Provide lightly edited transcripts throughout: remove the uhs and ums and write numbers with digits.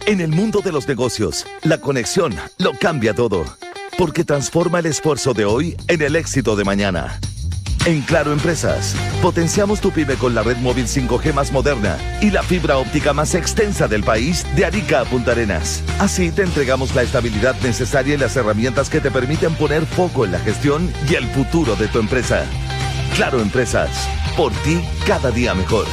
En el mundo de los negocios, la conexión lo cambia todo, porque transforma el esfuerzo de hoy en el éxito de mañana. En Claro Empresas, potenciamos tu pyme con la red móvil 5G más moderna y la fibra óptica más extensa del país de Arica a Punta Arenas. Así te entregamos la estabilidad necesaria y las herramientas que te permiten poner foco en la gestión y el futuro de tu empresa. Claro Empresas, por ti cada día mejor.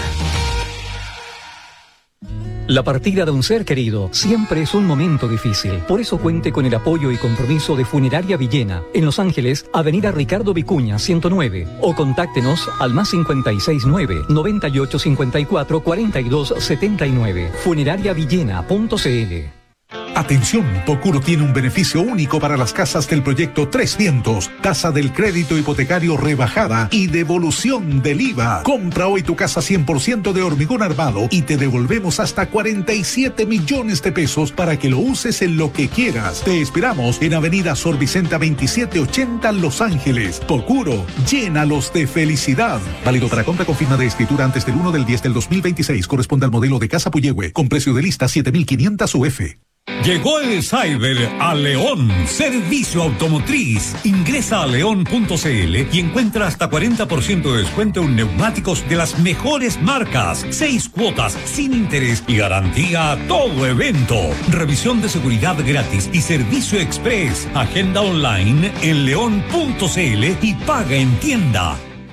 La partida de un ser querido siempre es un momento difícil. Por eso cuente con el apoyo y compromiso de Funeraria Villena, en Los Ángeles, Avenida Ricardo Vicuña, 109. O contáctenos al +569 9854 4279. Funerariavillena.cl. Atención, Pocuro tiene un beneficio único para las casas del proyecto 300, tasa del crédito hipotecario rebajada y devolución del IVA. Compra hoy tu casa 100% de hormigón armado y te devolvemos hasta 47 millones de pesos para que lo uses en lo que quieras. Te esperamos en Avenida Sor Vicenta 2780, Los Ángeles. Pocuro, llénalos de felicidad. Válido para compra con firma de escritura antes del 1/10/2026. Corresponde al modelo de casa Puyehue, con precio de lista 7.500 UF. Llegó el Cyber a León, servicio automotriz. Ingresa a león.cl y encuentra hasta 40% de descuento en neumáticos de las mejores marcas. 6 cuotas sin interés y garantía a todo evento. Revisión de seguridad gratis y servicio express. Agenda online en león.cl y paga en tienda.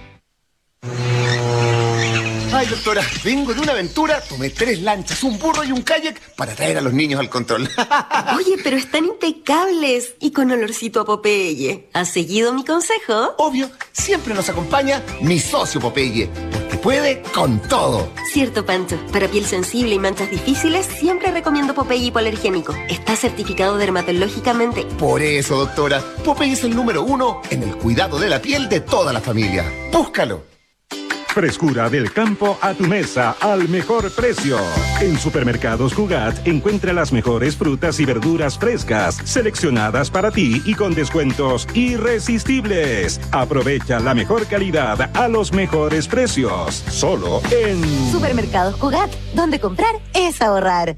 Ay, doctora, vengo de una aventura, tomé 3 lanchas, un burro y un kayak para traer a los niños al control. Oye, pero están impecables y con olorcito a Popeye. ¿Has seguido mi consejo? Obvio, siempre nos acompaña mi socio Popeye, porque puede con todo. Cierto, Pancho. Para piel sensible y manchas difíciles, siempre recomiendo Popeye hipoalergénico. Está certificado dermatológicamente. Por eso, doctora, Popeye es el número 1 en el cuidado de la piel de toda la familia. Búscalo. Frescura del campo a tu mesa al mejor precio. En Supermercados Cugat encuentra las mejores frutas y verduras frescas, seleccionadas para ti y con descuentos irresistibles. Aprovecha la mejor calidad a los mejores precios. Solo en Supermercados Cugat, donde comprar es ahorrar.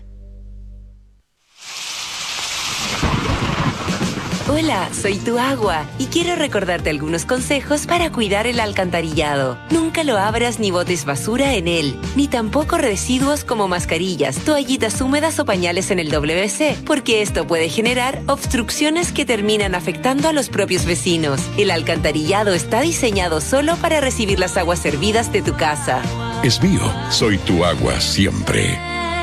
Hola, soy tu agua y quiero recordarte algunos consejos para cuidar el alcantarillado. Nunca lo abras ni botes basura en él, ni tampoco residuos como mascarillas, toallitas húmedas o pañales en el WC, porque esto puede generar obstrucciones que terminan afectando a los propios vecinos. El alcantarillado está diseñado solo para recibir las aguas servidas de tu casa. Es mío, soy tu agua siempre.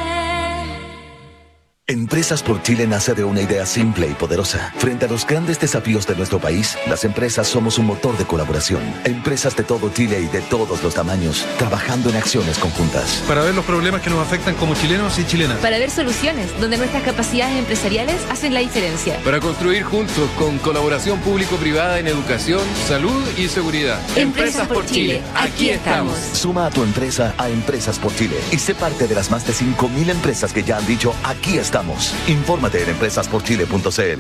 Empresas por Chile nace de una idea simple y poderosa. Frente a los grandes desafíos de nuestro país, las empresas somos un motor de colaboración. Empresas de todo Chile y de todos los tamaños, trabajando en acciones conjuntas. Para ver los problemas que nos afectan como chilenos y chilenas. Para ver soluciones donde nuestras capacidades empresariales hacen la diferencia. Para construir juntos con colaboración público-privada en educación, salud y seguridad. Empresas por Chile, aquí estamos. Suma a tu empresa a Empresas por Chile y sé parte de las más de 5.000 empresas que ya han dicho aquí estamos. Infórmate en empresasporchile.cl.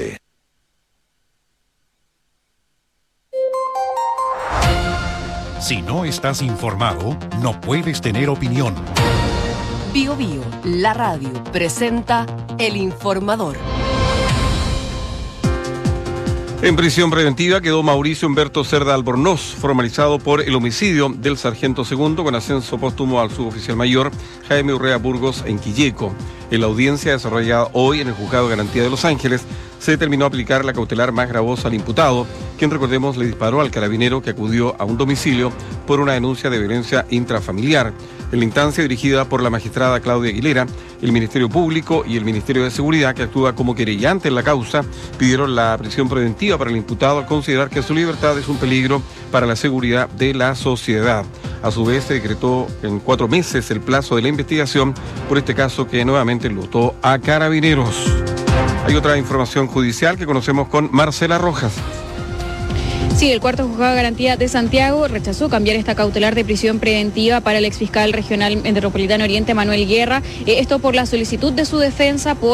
Si no estás informado, no puedes tener opinión. Bio Bio, la radio, presenta El Informador. En prisión preventiva quedó Mauricio Humberto Cerda Albornoz, formalizado por el homicidio del sargento segundo con ascenso póstumo al suboficial mayor Jaime Urrea Burgos en Quilleco. En la audiencia desarrollada hoy en el Juzgado de Garantía de Los Ángeles, se determinó aplicar la cautelar más gravosa al imputado, quien, recordemos, le disparó al carabinero que acudió a un domicilio por una denuncia de violencia intrafamiliar. En la instancia dirigida por la magistrada Claudia Aguilera, el Ministerio Público y el Ministerio de Seguridad, que actúa como querellante en la causa, pidieron la prisión preventiva para el imputado al considerar que su libertad es un peligro para la seguridad de la sociedad. A su vez, se decretó en 4 meses el plazo de la investigación por este caso que nuevamente enlutó a carabineros. Hay otra información judicial que conocemos con Marcela Rojas. Sí, el cuarto juzgado de garantía de Santiago rechazó cambiar esta cautelar de prisión preventiva para el exfiscal regional metropolitano Oriente, Manuel Guerra. Esto por la solicitud de su defensa por